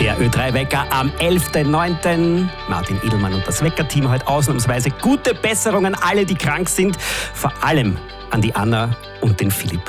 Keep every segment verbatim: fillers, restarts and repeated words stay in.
Der Ö drei Wecker am elften neunten Martin Edelmann und das Wecker-Team heute ausnahmsweise gute Besserungen an alle, die krank sind. Vor allem an die Anna und den Philipp.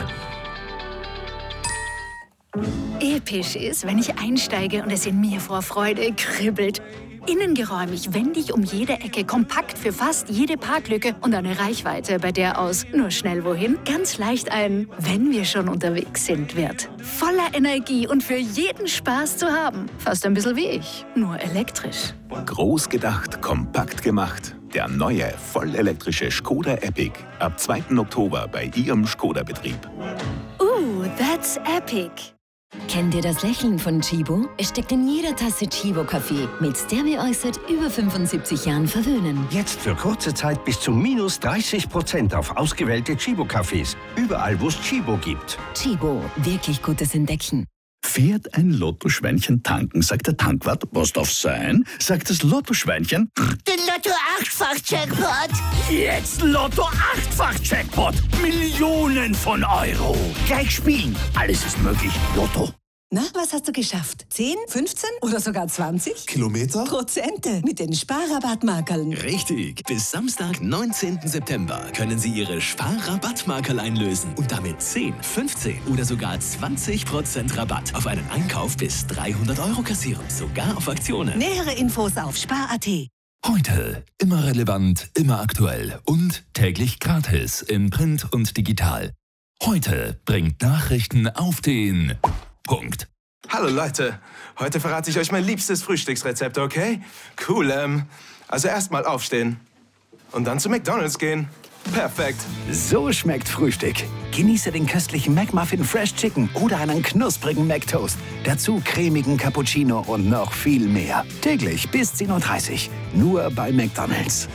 Episch ist, wenn ich einsteige und es in mir vor Freude kribbelt. Innengeräumig, wendig um jede Ecke, kompakt für fast jede Parklücke und eine Reichweite, bei der aus nur schnell wohin ganz leicht ein "Wenn wir schon unterwegs sind" wird. Voller Energie und für jeden Spaß zu haben. Fast ein bisschen wie ich, nur elektrisch. Groß gedacht, kompakt gemacht. Der neue, vollelektrische Škoda Epic. Ab zweiten Oktober bei Ihrem Škoda-Betrieb. Uh, that's epic. Kennt ihr das Lächeln von Chibo? Es steckt in jeder Tasse Chibo-Kaffee. Mit der wir euch seit über fünfundsiebzig Jahren verwöhnen. Jetzt für kurze Zeit bis zu minus dreißig Prozent auf ausgewählte Chibo-Kaffees. Überall, wo es Chibo gibt. Chibo, wirklich gutes Entdecken. Fährt ein Lottoschweinchen tanken, sagt der Tankwart, was darf sein? Sagt das Lottoschweinchen, den Lotto-Achtfach-Jackpot. jetzt Lotto-Achtfach-Jackpot, Millionen von Euro. Gleich spielen, alles ist möglich, Lotto. Na, was hast du geschafft? zehn, fünfzehn oder sogar zwanzig? Kilometer? Prozente mit den Sparrabattmarkerln. Richtig. Bis Samstag, neunzehnten September können Sie Ihre Sparrabattmarkerl einlösen und damit zehn, fünfzehn oder sogar zwanzig Prozent Rabatt auf einen Einkauf bis dreihundert Euro kassieren. Sogar auf Aktionen. Nähere Infos auf spar punkt at. Heute immer relevant, immer aktuell und täglich gratis in Print und digital. Heute bringt Nachrichten auf den Punkt. Hallo Leute, heute verrate ich euch mein liebstes Frühstücksrezept, okay? Cool, ähm, also erstmal aufstehen und dann zu McDonald's gehen. Perfekt. So schmeckt Frühstück. Genieße den köstlichen McMuffin Fresh Chicken oder einen knusprigen McToast. Dazu cremigen Cappuccino und noch viel mehr. Täglich bis zehn Uhr dreißig. Nur bei McDonald's.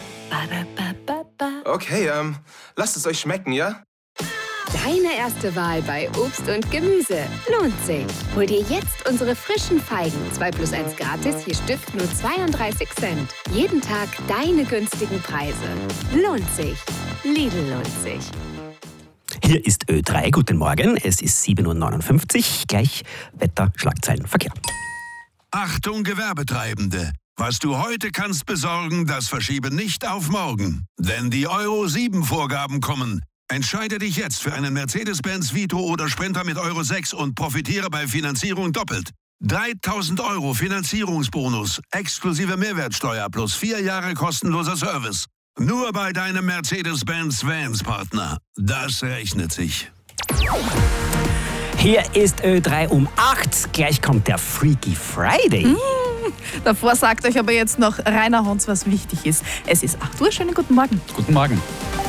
Okay, ähm, lasst es euch schmecken, ja? Deine erste Wahl bei Obst und Gemüse lohnt sich. Hol dir jetzt unsere frischen Feigen. zwei plus eins gratis, je Stück nur zweiunddreißig Cent. Jeden Tag deine günstigen Preise. Lohnt sich. Lidl lohnt sich. Hier ist Ö drei, guten Morgen. Es ist sieben Uhr neunundfünfzig. Gleich Wetter, Schlagzeilen, Verkehr. Achtung, Gewerbetreibende! Was du heute kannst besorgen, das verschiebe nicht auf morgen. Denn die Euro sieben Vorgaben kommen. Entscheide dich jetzt für einen Mercedes-Benz Vito oder Sprinter mit Euro sechs und profitiere bei Finanzierung doppelt. dreitausend Euro Finanzierungsbonus, exklusive Mehrwertsteuer plus vier Jahre kostenloser Service. Nur bei deinem Mercedes-Benz Vans-Partner. Das rechnet sich. Hier ist Ö drei um acht. Gleich kommt der Freaky Friday. Mmh. Davor sagt euch aber jetzt noch Rainer Honz, was wichtig ist. Es ist acht Uhr. Schönen guten Morgen. Guten Morgen.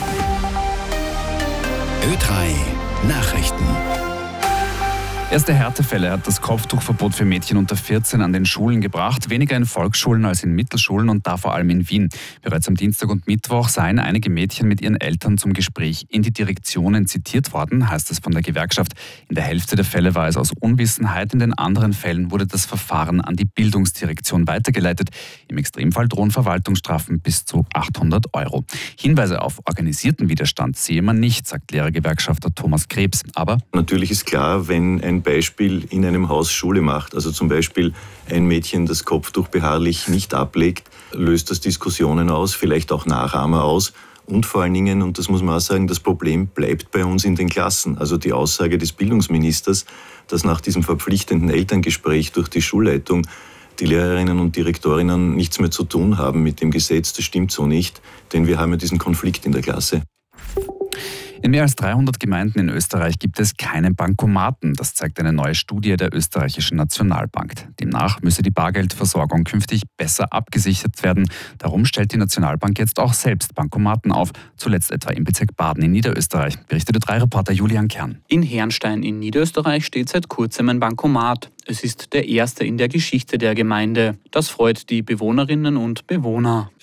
Ö drei Nachrichten. Erste Härtefälle hat das Kopftuchverbot für Mädchen unter vierzehn an den Schulen gebracht. Weniger in Volksschulen als in Mittelschulen und da vor allem in Wien. Bereits am Dienstag und Mittwoch seien einige Mädchen mit ihren Eltern zum Gespräch in die Direktionen zitiert worden, heißt es von der Gewerkschaft. In der Hälfte der Fälle war es aus Unwissenheit, in den anderen Fällen wurde das Verfahren an die Bildungsdirektion weitergeleitet. Im Extremfall drohen Verwaltungsstrafen bis zu achthundert Euro. Hinweise auf organisierten Widerstand sehe man nicht, sagt Lehrergewerkschafter Thomas Krebs. Aber natürlich ist klar, wenn ein Beispiel in einem Haus Schule macht, also zum Beispiel ein Mädchen das Kopftuch beharrlich nicht ablegt, löst das Diskussionen aus, vielleicht auch Nachahmer aus und vor allen Dingen, und das muss man auch sagen, das Problem bleibt bei uns in den Klassen. Also die Aussage des Bildungsministers, dass nach diesem verpflichtenden Elterngespräch durch die Schulleitung die Lehrerinnen und Direktorinnen nichts mehr zu tun haben mit dem Gesetz, das stimmt so nicht, denn wir haben ja diesen Konflikt in der Klasse. In mehr als dreihundert Gemeinden in Österreich gibt es keine Bankomaten. Das zeigt eine neue Studie der österreichischen Nationalbank. Demnach müsse die Bargeldversorgung künftig besser abgesichert werden. Darum stellt die Nationalbank jetzt auch selbst Bankomaten auf, zuletzt etwa im Bezirk Baden in Niederösterreich, berichtet Ö drei Reporter Julian Kern. In Herrnstein in Niederösterreich steht seit kurzem ein Bankomat. Es ist der erste in der Geschichte der Gemeinde. Das freut die Bewohnerinnen und Bewohner.